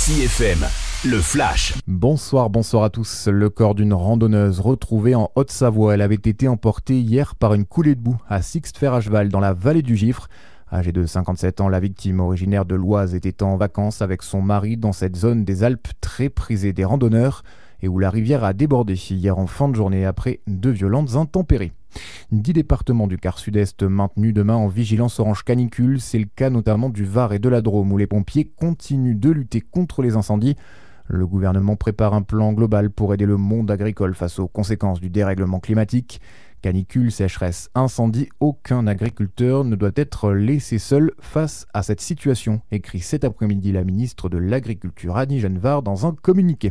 CFM, le Flash. Bonsoir à tous. Le corps d'une randonneuse retrouvée en Haute-Savoie. Elle avait été emportée hier par une coulée de boue à Sixte-Fer-à-Cheval dans la vallée du Gifre. Âgée de 57 ans, la victime, originaire de l'Oise, était en vacances avec son mari dans cette zone des Alpes très prisée des randonneurs et où la rivière a débordé hier en fin de journée après de violentes intempéries. 10 départements du quart sud-est maintenus demain en vigilance orange canicule. C'est le cas notamment du Var et de la Drôme où les pompiers continuent de lutter contre les incendies. Le gouvernement prépare un plan global pour aider le monde agricole face aux conséquences du dérèglement climatique. Canicule, sécheresse, incendie, aucun agriculteur ne doit être laissé seul face à cette situation, écrit cet après-midi la ministre de l'Agriculture Annie Genevard dans un communiqué.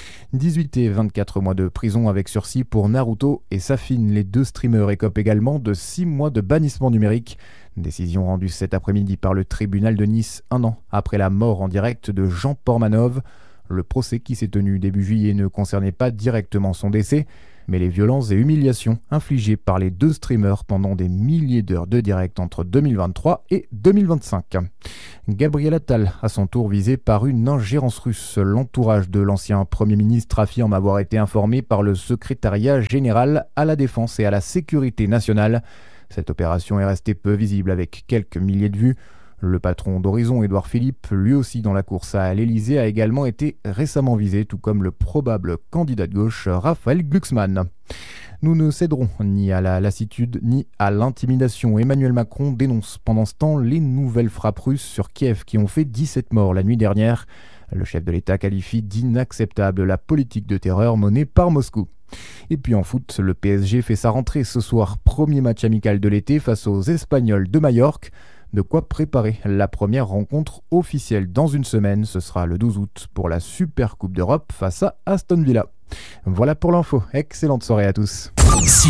18 et 24 mois de prison avec sursis pour Naruto et Safin. Les deux streamers écopent également de 6 mois de bannissement numérique. Décision rendue cet après-midi par le tribunal de Nice, un an après la mort en direct de Jean Portmanov. Le procès qui s'est tenu début juillet ne concernait pas directement son décès, mais les violences et humiliations infligées par les deux streamers pendant des milliers d'heures de direct entre 2023 et 2025. Gabriel Attal, à son tour visé par une ingérence russe. L'entourage de l'ancien Premier ministre affirme avoir été informé par le secrétariat général à la Défense et à la Sécurité nationale. Cette opération est restée peu visible avec quelques milliers de vues. Le patron d'Horizon, Édouard Philippe, lui aussi dans la course à l'Élysée, a également été récemment visé, tout comme le probable candidat de gauche Raphaël Glucksmann. Nous ne céderons ni à la lassitude ni à l'intimidation. Emmanuel Macron dénonce pendant ce temps les nouvelles frappes russes sur Kiev qui ont fait 17 morts la nuit dernière. Le chef de l'État qualifie d'inacceptable la politique de terreur menée par Moscou. Et puis en foot, le PSG fait sa rentrée ce soir. Premier match amical de l'été face aux Espagnols de Majorque. De quoi préparer la première rencontre officielle dans une semaine. Ce sera le 12 août pour la Super Coupe d'Europe face à Aston Villa. Voilà pour l'info. Excellente soirée à tous.